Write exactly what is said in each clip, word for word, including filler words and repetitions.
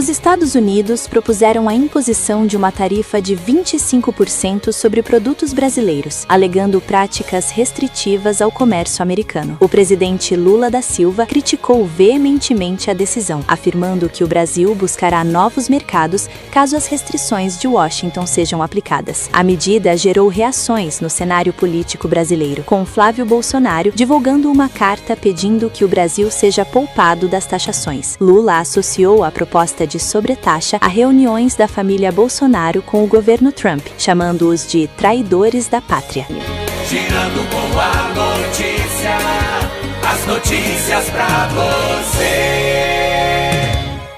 Os Estados Unidos propuseram a imposição de uma tarifa de vinte e cinco por cento sobre produtos brasileiros, alegando práticas restritivas ao comércio americano. O presidente Lula da Silva criticou veementemente a decisão, afirmando que o Brasil buscará novos mercados caso as restrições de Washington sejam aplicadas. A medida gerou reações no cenário político brasileiro, com Flávio Bolsonaro divulgando uma carta pedindo que o Brasil seja poupado das taxações. Lula associou a proposta de sobretaxa a reuniões da família Bolsonaro com o governo Trump, chamando-os de traidores da pátria. Girando com a notícia, as notícias pra você.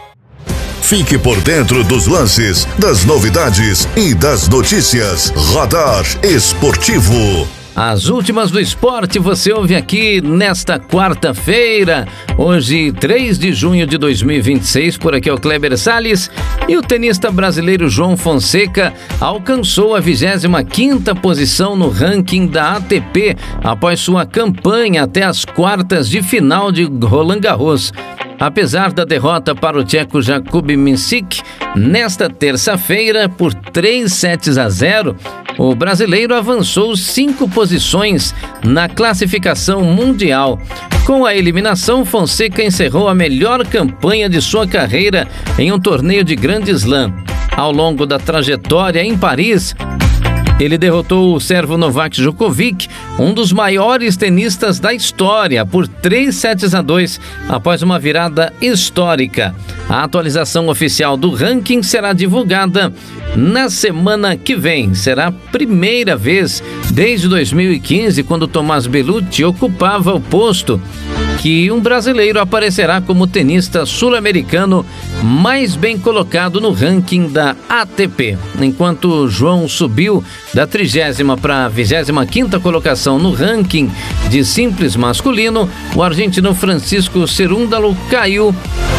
Fique por dentro dos lances, das novidades e das notícias. Radar Esportivo. As últimas do esporte você ouve aqui nesta quarta-feira, hoje três de junho de dois mil e vinte e seis, por aqui é o Kleber Salles, e o tenista brasileiro João Fonseca alcançou a vigésima quinta posição no ranking da A T P após sua campanha até as quartas de final de Roland Garros. Apesar da derrota para o tcheco Jakub Mensik, nesta terça-feira, por três sets a zero, o brasileiro avançou cinco posições na classificação mundial. Com a eliminação, Fonseca encerrou a melhor campanha de sua carreira em um torneio de Grand Slam. Ao longo da trajetória em Paris, ele derrotou o sérvio Novak Djokovic, um dos maiores tenistas da história, por três sets a dois, após uma virada histórica. A atualização oficial do ranking será divulgada na semana que vem. Será a primeira vez desde dois mil e quinze, quando Tomás Bellucci ocupava o posto, que um brasileiro aparecerá como tenista sul-americano mais bem colocado no ranking da A T P. Enquanto João subiu da trigésima para a vigésima quinta colocação no ranking de simples masculino, o argentino Francisco Cerúndolo caiu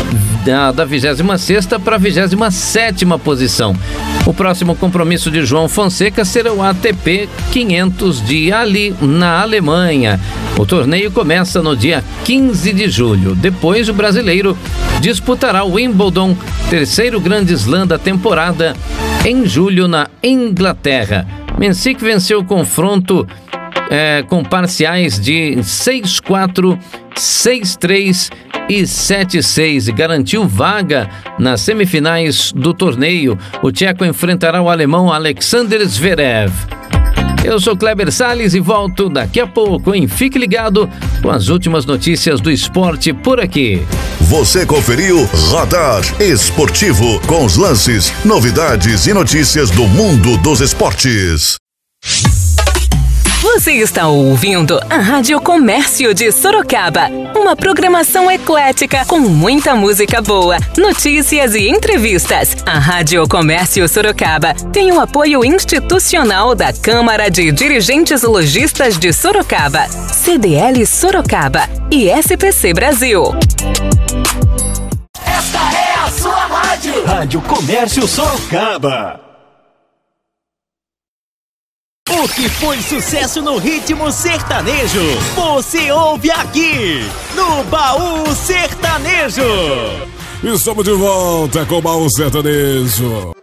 da, da vigésima sexta para a vigésima sétima posição. O próximo compromisso de João Fonseca será o A T P quinhentos de Ali, na Alemanha. O torneio começa no dia quinze de julho. Depois, o brasileiro disputará o Wimbledon, terceiro grande slam da temporada, em julho na Inglaterra. Mensik venceu o confronto é, com parciais de seis a quatro, seis a três e sete a seis e garantiu vaga nas semifinais do torneio. O tcheco enfrentará o alemão Alexander Zverev. Eu sou Kleber Salles e volto daqui a pouco, hein? Fique ligado com as últimas notícias do esporte por aqui. Você conferiu Radar Esportivo, com os lances, novidades e notícias do mundo dos esportes. Você está ouvindo a Rádio Comércio de Sorocaba, uma programação eclética com muita música boa, notícias e entrevistas. A Rádio Comércio Sorocaba tem o apoio institucional da Câmara de Dirigentes Lojistas de Sorocaba, C D L Sorocaba e S P C Brasil. Esta é a sua rádio. Rádio Comércio Sorocaba. O que foi sucesso no ritmo sertanejo, você ouve aqui, no Baú Sertanejo. Estamos de volta com o Baú Sertanejo.